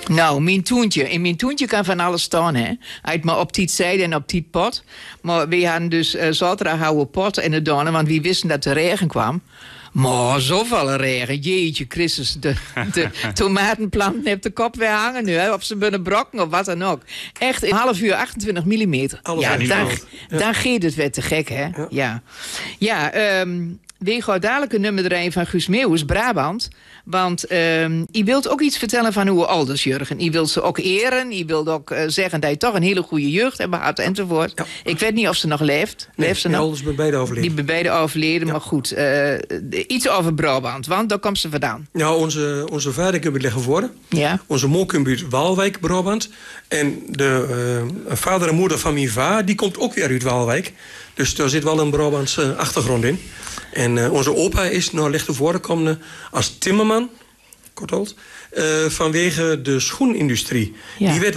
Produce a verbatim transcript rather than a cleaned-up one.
Nou, mijn toentje. In mijn toentje kan van alles staan, hè. Uit maar op die zijde en op die pot. Maar we hadden dus uh, zaterdag houden pot in de donen, want we wisten dat er regen kwam. Maar zoveel regen, jeetje Christus. De, de tomatenplanten hebben de kop weer hangen nu, hè. Of ze kunnen brokken of wat dan ook. Echt, in een half uur achtentwintig millimeter. Alles ja, dan, ja. dan gaat het weer te gek, hè. Ja, ja. ja um, we gaan dadelijk een nummer erin van Guus Meeuwis, Brabant. Want um, je wilt ook iets vertellen van uw ouders, Jurgen. Je wilt ze ook eren. Je wilt ook uh, zeggen dat je toch een hele goede jeugd hebt gehad enzovoort. Ja. Ik weet niet of ze nog leeft. Nee, leeft ze mijn nog? ouders zijn beide overleden. Die zijn beide overleden, ja. Maar goed. Uh, iets over Brabant, want daar komt ze vandaan. Nou, onze, onze vader komt uit Leggevoorde. Ja. Onze moeder komt uit Waalwijk, Brabant. En de uh, vader en moeder van mijn vader, die komt ook weer uit Waalwijk. Dus daar zit wel een Brabantse achtergrond in. En uh, onze opa is naar Lichtenvoorde gekomen als timmerman, korthold, uh, vanwege de schoenindustrie. Ja. Die werd